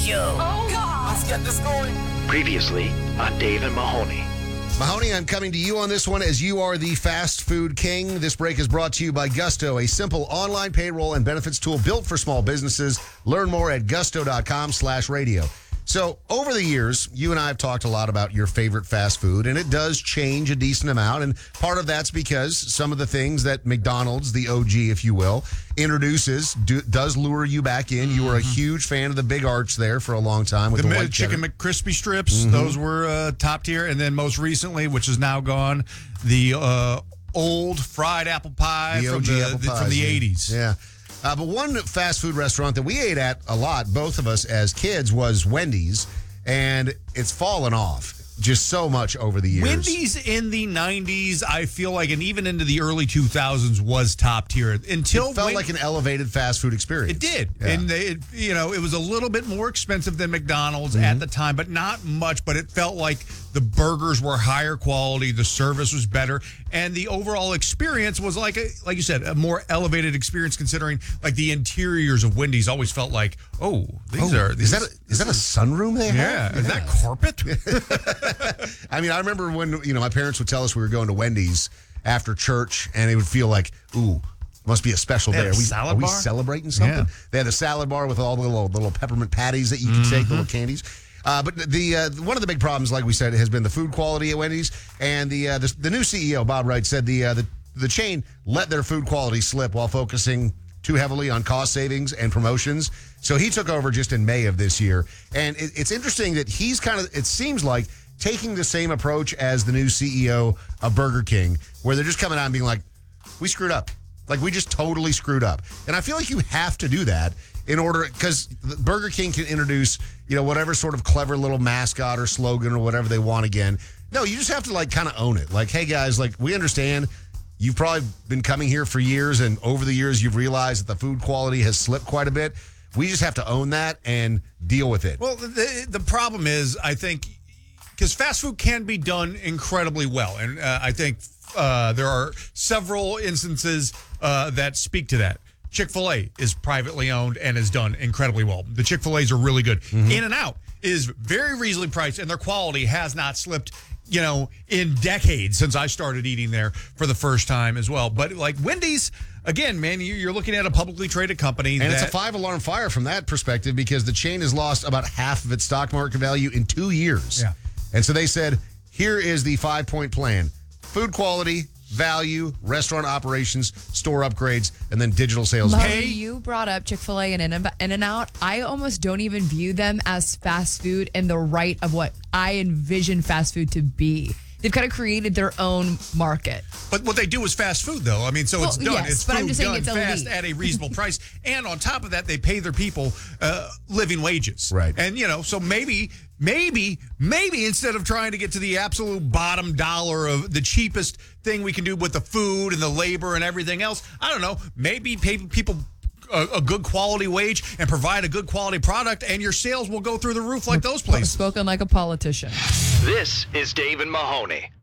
Show. Oh, God. Let's get this going. Previously on Dave and Mahoney. Mahoney, I'm coming to you on this one as you are the fast food king. This break is brought to you by Gusto, a simple online payroll and benefits tool built for small businesses. Learn more at gusto.com/radio. So over the years, you and I have talked a lot about your favorite fast food, and it does change a decent amount. And part of that's because some of the things that McDonald's, the OG, if you will, introduces does lure you back in. You were a huge fan of the Big Arch there for a long time with the white chicken cheddar. McCrispy strips. Those were top tier. And then most recently, which is now gone, the old fried apple pie The from OG the apple pies, the yeah. 80s. Yeah. But one fast food restaurant that we ate at a lot, both of us as kids, was Wendy's, and it's fallen off just so much over the years. Wendy's in the 90s, I feel like, and even into the early 2000s, was top tier. Until It felt like an elevated fast food experience. It did. Yeah. And it was a little bit more expensive than McDonald's at the time, but not much. But it felt like the burgers were higher quality, the service was better, and the overall experience was like you said, a more elevated experience, considering like the interiors of Wendy's always felt like, is that a sunroom they have? Yeah. Is that carpet? I mean, I remember when my parents would tell us we were going to Wendy's after church, and it would feel like, ooh, must be a special They day. had a Are salad we bar? celebrating something? Yeah. They had a salad bar with all the little peppermint patties that you can take, the little candies. But the one of the big problems, like we said, has been the food quality at Wendy's, and the new CEO Bob Wright said the chain let their food quality slip while focusing too heavily on cost savings and promotions. So he took over just in May of this year, and it's interesting that he's it seems like, taking the same approach as the new CEO of Burger King, where they're just coming out and being like, we screwed up. Like, we just totally screwed up. And I feel like you have to do that in order, because Burger King can introduce, whatever sort of clever little mascot or slogan or whatever they want again. No, you just have to, kind of own it. Like, hey, guys, we understand you've probably been coming here for years, and over the years you've realized that the food quality has slipped quite a bit. We just have to own that and deal with it. Well, the problem is, I think, because fast food can be done incredibly well. And I think there are several instances that speak to that. Chick-fil-A is privately owned and is done incredibly well. The Chick-fil-A's are really good. In-N-Out is very reasonably priced, and their quality has not slipped, in decades since I started eating there for the first time as well. But like Wendy's, again, man, you're looking at a publicly traded company. And it's a 5-alarm fire from that perspective, because the chain has lost about half of its stock market value in 2 years. Yeah. And so they said, here is the 5-point plan: food quality, value, restaurant operations, store upgrades, and then digital sales. Mo, you brought up Chick-fil-A and In-N-Out. I almost don't even view them as fast food in the right of what I envision fast food to be. They've kind of created their own market. But what they do is fast food, though. I mean, so it's done. Yes, it's but food I'm just saying done it's fast elite. at a reasonable price. And on top of that, they pay their people living wages. Right. And, so maybe instead of trying to get to the absolute bottom dollar of the cheapest thing we can do with the food and the labor and everything else, I don't know, maybe pay people a good quality wage and provide a good quality product, and your sales will go through the roof like those places. Spoken like a politician. This is Dave and Mahoney.